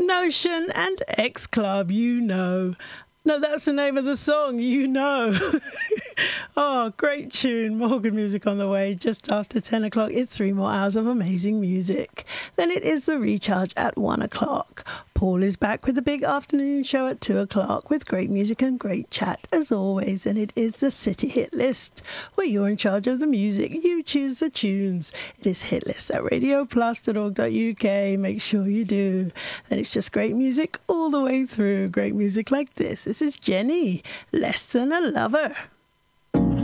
Notion and X Club, you know. No, that's the name of the song, you know. Oh, great tune. More good music on the way. Just after 10 o'clock, it's 3 more hours of amazing music. Then it is the recharge at 1 o'clock. Paul is back with the big afternoon show at 2 o'clock with great music and great chat as always. And it is the City Hit List, where you're in charge of the music. You choose the tunes. It is Hit List at radioplus.org.uk. Make sure you do. Then it's just great music all the way through. Great music like this. This is Jenny, Less Than a Lover.